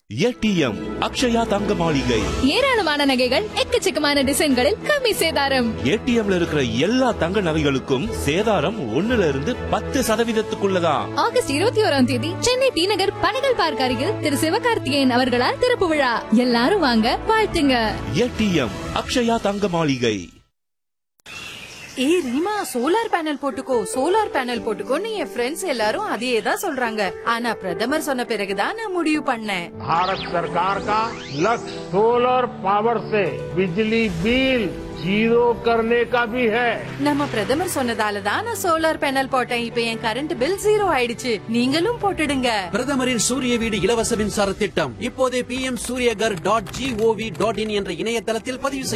ATM Akshaya தங்க மாளிகை. ஏராளமான நகைகள் எக்கச்சக்கமான டிசைன்களில் கம்மி சேதாரம். ஏடிஎம்ல இருக்கிற எல்லா தங்க நகைகளுக்கும் சேதாரம் 1% ஆகஸ்ட் 21 சென்னை டி நகர் பனகல் பார்க் அருகில் திரு சிவகார்த்திகேயன் அவர்களால் திறப்பு விழா. எல்லாரும் வாங்க, வாழ்த்துங்க. ஏடிஎம் அக்ஷயா தங்க மாளிகை. ஏய் ரீமா, சோலார் பேனல் போட்டுக்கோன்னு என் ஃப்ரெண்ட்ஸ் எல்லாரும் அதையே தான் சொல்றாங்க. ஆனா பிரதமர் சொன்ன பிறகுதான் நான் முடிவு பண்ணேன். भारत सरकार का लक्ष्य सोलर पावर से बिजली बिल जीरो करने का भी है. நம்ம பிரதமர் சொன்னதால தான் நான் சோலார் பேனல் போட்டேன். இப்ப என் கரண்ட் பில் 0 ஆயிடுச்சு. நீங்களும் போட்டுடுங்க. பிரதமரின் சூரிய வீடு இலவச மின்சார திட்டம் இப்போதே PM suryagar.gov.in என்ற இணையதளத்தில் பதிவு